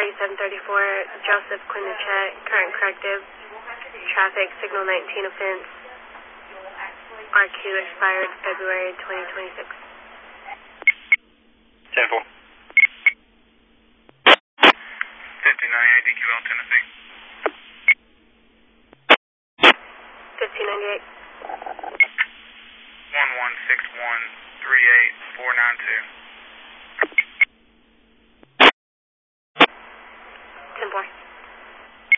4734, Joseph Quinuchet, current corrective, traffic signal 19 offense, RQ expired February 2026. 10-4. 1598 DQL, Tennessee. 1598. 116138 492.